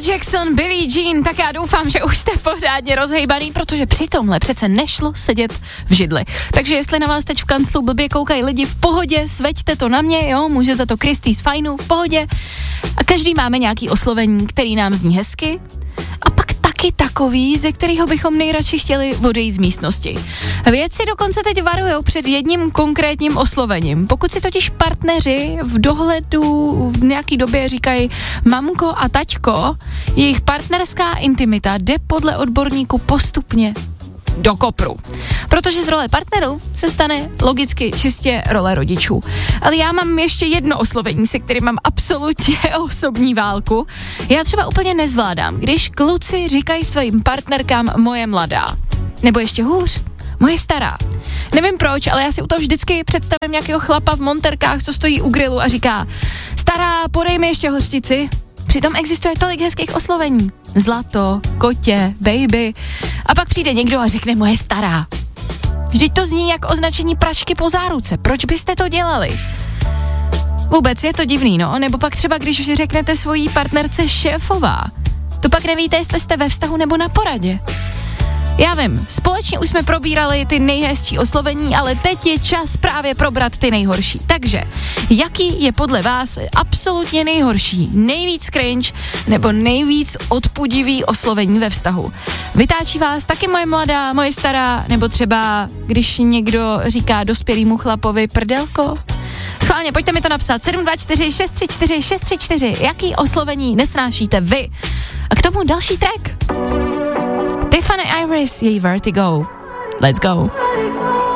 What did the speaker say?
Jackson, Billie Jean, tak já doufám, že už jste pořádně rozhejbaný, protože při tomhle přece nešlo sedět v židli. Takže jestli na vás teď v kanclu blbě koukají lidi, v pohodě, sveďte to na mě, jo, může za to Kristý z Fajnu, v pohodě. A každý máme nějaký oslovení, který nám zní hezky, a pak taky takový, ze kterého bychom nejradši chtěli odejít z místnosti. Vědci dokonce teď varujou před jedním konkrétním oslovením. Pokud si totiž partneři v dohledu v nějaký době říkají mamko a taťko, jejich partnerská intimita jde podle odborníků postupně do kopru. Protože z role partnerů se stane logicky čistě role rodičů. Ale já mám ještě jedno oslovení, se kterým mám absolutně osobní válku. Já třeba úplně nezvládám, když kluci říkají svým partnerkám moje mladá. Nebo ještě hůř, moje stará. Nevím proč, ale já si u toho vždycky představím nějakého chlapa v monterkách, co stojí u grilu a říká: stará, podej mi ještě hořčici. Přitom existuje tolik hezkých oslovení. Zlato, kotě, baby. A pak přijde někdo a řekne moje stará. Vždyť to zní jak označení pračky po záruce. Proč byste to dělali? Vůbec je to divný, no. Nebo pak třeba, když řeknete svojí partnerce šéfová. To pak nevíte, jestli jste ve vztahu nebo na poradě. Já vím, společně už jsme probírali ty nejhezčí oslovení, ale teď je čas právě probrat ty nejhorší. Takže, jaký je podle vás absolutně nejhorší, nejvíc cringe nebo nejvíc odpudivý oslovení ve vztahu? Vytáčí vás taky moje mladá, moje stará, nebo třeba, když někdo říká dospělýmu chlapovi prdelko? Schválně, pojďte mi to napsat. 724 634 634. Jaký oslovení nesnášíte vy? A k tomu další track. Tiffany Iris, její Vertigo. Let's go.